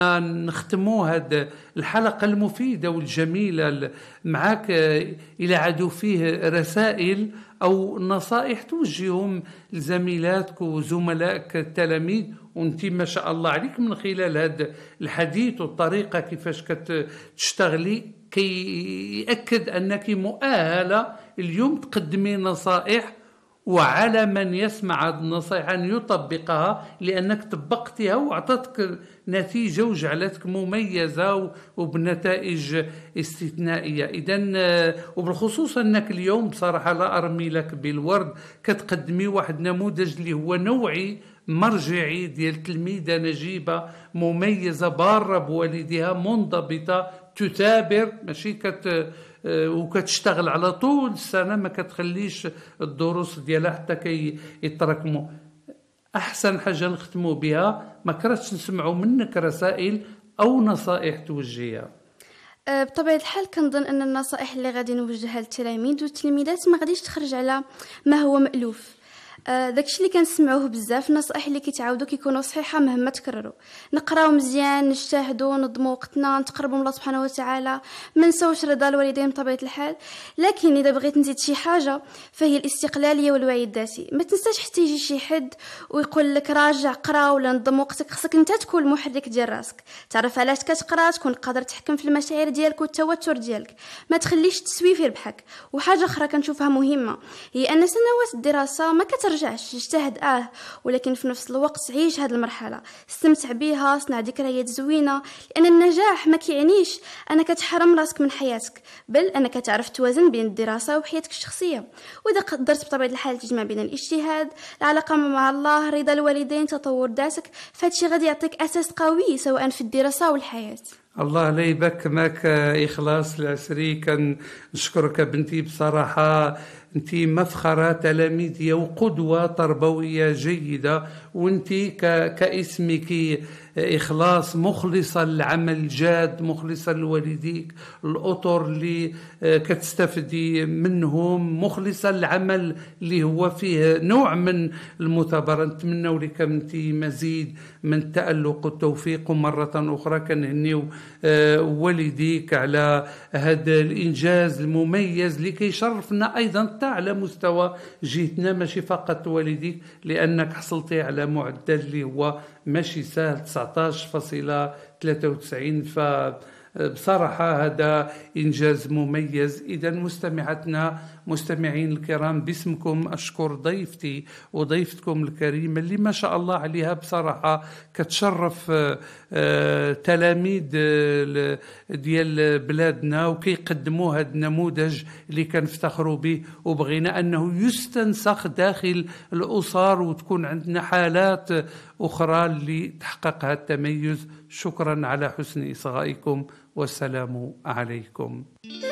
نختموا هذه الحلقة المفيدة والجميلة معك، إلى عدو فيه رسائل أو نصائح توجههم لزميلاتك وزملائك التلاميذ، وانت ما شاء الله عليك من خلال هذا الحديث والطريقة كيفاش كتشتغلي كي يأكد أنك مؤهلة اليوم تقدمي نصائح، وعلى من يسمع هذه النصائح أن يطبقها، لأنك طبقتها وأعطتك نتيجة وجعلتك مميزة وبنتائج استثنائية. إذن وبالخصوص أنك اليوم بصراحة لا أرمي لك بالورد، كتقدمي واحد نموذج اللي هو نوعي مرجعي ديال تلميذة نجيبة مميزة بارة بوالدها، منضبطة، تثابر، ماشي وكتشتغل على طول السنة، ما كتخليش الدروس ديالها حتى كي يتراكموا. أحسن حاجة نختموا بها، ما كرهتش نسمعوا منك رسائل أو نصائح توجهها. بطبيعة الحال كنظن أن النصائح اللي غادي نوجهها للتلاميذ والتلميذات ما غاديش تخرج على ما هو مألوف. داكشي اللي كنسمعوه بزاف، النصائح اللي كيتعاودوا كيكونوا صحيحه مهما تكرروا. نقراو مزيان، نجتهدوا، نضموا وقتنا، نتقربوا من الله سبحانه وتعالى، ما نساوش رضا الوالدين بطبيعه الحال. لكن اذا بغيت نزيد شي حاجه فهي الاستقلاليه والوعي الذاتي. ما تنساش حتى يجي شي حد ويقول لك راجع قرا ولا نضم وقتك، خصك انت تكون المحرك ديال راسك، تعرف علاش كتقرا، تكون قادر تحكم في المشاعر ديالك والتوتر ديالك، ما تخليش التسويف يربحك. وحاجه اخرى كنشوفها مهمه هي ان سنوات الدراسه ما رجعش، اجتهد ولكن في نفس الوقت عيش هذه المرحلة، استمتع بها، صنع ذكريات زوينة، لأن النجاح ما كيعنيش أنك تحرم راسك من حياتك، بل أنك تعرف توازن بين الدراسة وحياتك الشخصية. وإذا قدرت بطبيعة الحال تجمع بين الاجتهاد، العلاقة مع الله، رضا الوالدين، تطور ذاتك، فهادشي غادي يعطيك أساس قوي سواء في الدراسة والحياة. الله لا يبكمك إخلاص العسري، كنشكرك بنتي بصراحة، انت مفخرة تلاميذية وقدوة تربوية جيدة، وانت كاسمك إخلاص، مخلصة للعمل، جاد، مخلصة لوالديك الأطر اللي كتستفدي منهم، مخلصة للعمل اللي هو فيه نوع من المثابرة. نتمنى لك انت مزيد من التألق والتوفيق، ومرة أخرى كنهنيو والديك على هذا الإنجاز المميز اللي كيشرفنا أيضا على مستوى جهتنا، ماشي فقط والديك، لأنك حصلتي على معدل اللي هو ماشي سهل 19.93. فبصراحة هذا إنجاز مميز. إذا مستمعتنا مستمعين الكرام، باسمكم أشكر ضيفتي وضيفتكم الكريمة اللي ما شاء الله عليها بصراحة كتشرف تلاميذ ديال بلادنا، وكيقدموا هذا النموذج اللي كنفتخروا به، وبغينا أنه يستنسخ داخل الأسر، وتكون عندنا حالات أخرى اللي تحققها التميز. شكرا على حسن إصغائكم، والسلام عليكم.